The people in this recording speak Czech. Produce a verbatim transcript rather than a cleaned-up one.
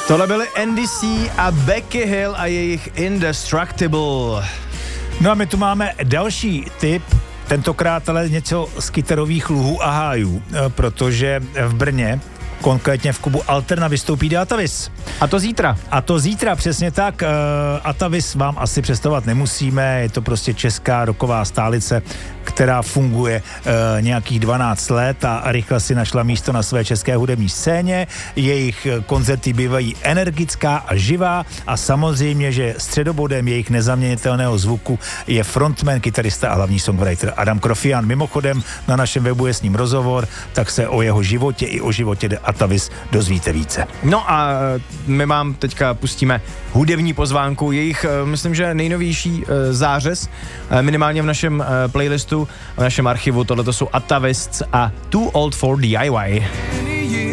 Tohle byly N D C a Becky Hill a jejich Indestructible. No a my tu máme další tip, tentokrát ale něco z kytarových luhů a hájů, protože v Brně, konkrétně v klubu Alterna, vystoupí The Atavis. A to zítra. A to zítra, přesně tak. Uh, Atavis vám asi představovat nemusíme, je to prostě česká rocková stálice, která funguje uh, nějakých dvanáct let a rychle si našla místo na své české hudební scéně. Jejich koncerty bývají energická a živá a samozřejmě, že středobodem jejich nezaměnitelného zvuku je frontman, kytarista a hlavní songwriter Adam Krofian. Mimochodem, na našem webu je s ním rozhovor, tak se o jeho životě i o životě The Atavis dozvíte více. No a my vám teďka pustíme hudební pozvánku, jejich, myslím, že nejnovější zářez, minimálně v našem playlistu, v našem archivu, tohleto jsou Atavists a Too Old for D I Y.